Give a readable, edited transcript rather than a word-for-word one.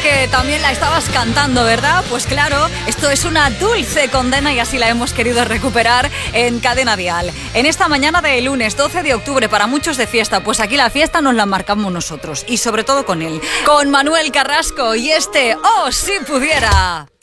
que también la estabas cantando, ¿verdad? Pues claro, esto es una dulce condena y así la hemos querido recuperar en Cadena Dial. En esta mañana de lunes 12 de octubre, para muchos de fiesta, pues aquí la fiesta nos la marcamos nosotros y sobre todo con él, con Manuel Carrasco y este Oh, si pudiera.